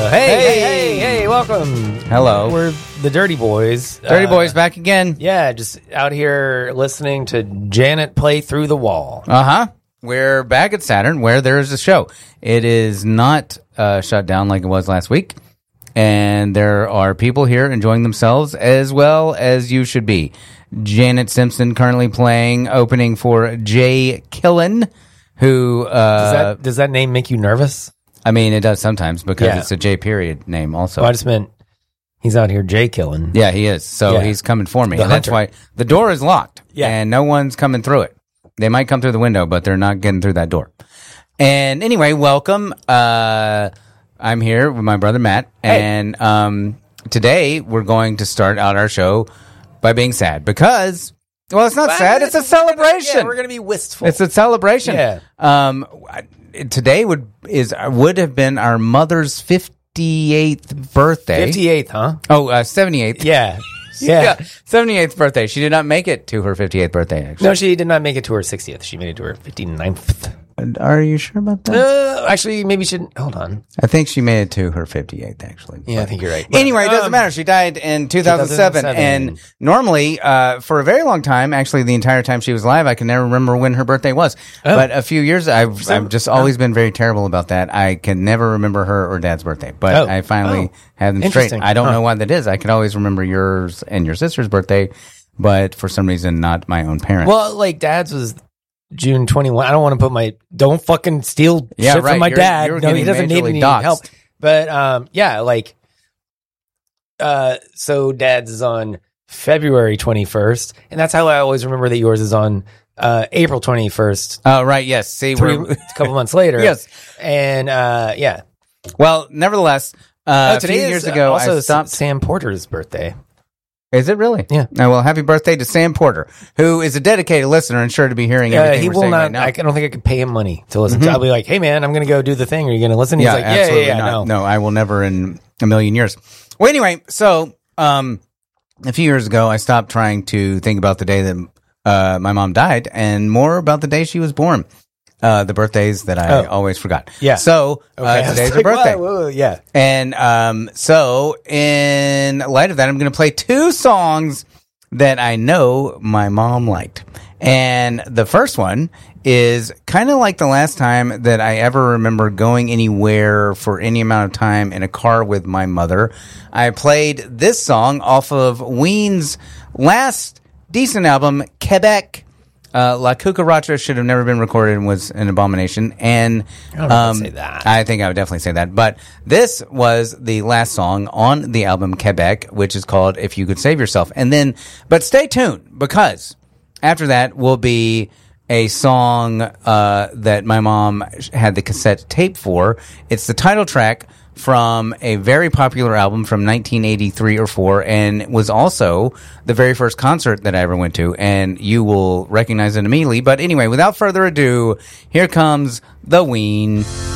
Hey, welcome. Hello. We're the Dirty Boys. Dirty Boys back again. Yeah, just out here listening to Janet play Through the Wall. Uh-huh. We're back at Saturn where there is a show. It is not shut down like it was last week. And there are people here enjoying themselves as well as you should be. Janet Simpson currently playing opening for Jay Killen, who... Does that name make you nervous? I mean, it does sometimes because it's a J period name also. Well, I just meant he's out here Jay Killen. Yeah, he is. So he's coming for me. And that's why the door is locked. Yeah. And no one's coming through it. They might come through the window, but they're not getting through that door. And anyway, welcome. I'm here with my brother Matt. And today we're going to start out our show by being sad because... Well, it's not sad. It's a celebration. Yeah, we're going to be wistful. It's a celebration. Yeah. Today would have been our mother's 58th birthday. 58th, huh? Oh, 78th. Yeah. 78th birthday. She did not make it to her 58th birthday, actually. No, she did not make it to her 60th. She made it to her 59th. Are you sure about that? Actually, maybe she didn't. Hold on. I think she made it to her 58th, actually. Yeah, I think you're right. Anyway, it doesn't matter. She died in 2007. And normally, for a very long time, actually the entire time she was alive, I can never remember when her birthday was. Oh. But a few years, I've just always been very terrible about that. I can never remember her or Dad's birthday. But I finally have them straight. I don't know why that is. I could always remember yours and your sister's birthday, but for some reason, not my own parents. Well, like Dad's was... June 21. I don't want to put don't fucking steal shit from my dad. No, he doesn't need any help. But, so Dad's is on February 21st, and that's how I always remember that yours is on April 21st. Oh, right, yes. See, a couple months later. Yes. And, yeah. Well, nevertheless, a few years ago, also I stopped... Sam Porter's birthday. Is it really? Yeah. Oh, well, happy birthday to Sam Porter, who is a dedicated listener and sure to be hearing everything he we're will saying not. right now. I don't think I could pay him money to listen to. I'll be like, "Hey, man, I'm going to go do the thing. Are you going to listen?" He's like, "Yeah, no, I will never in a million years." Well, anyway, so a few years ago, I stopped trying to think about the day that my mom died, and more about the day she was born. The birthdays that I always forgot. Yeah. So today's her birthday. Whoa, yeah. And so in light of that, I'm going to play two songs that I know my mom liked. And the first one is kind of like the last time that I ever remember going anywhere for any amount of time in a car with my mother. I played this song off of Ween's last decent album, Quebec. La Cucaracha should have never been recorded and was an abomination. And I don't say that. I think I would definitely say that. But this was the last song on the album Quebec, which is called If You Could Save Yourself. And then, but stay tuned, because after that will be a song that my mom had the cassette tape for. It's the title track from a very popular album from 1983 or 4, and was also the very first concert that I ever went to, and you will recognize it immediately. But anyway, without further ado, here comes The Ween.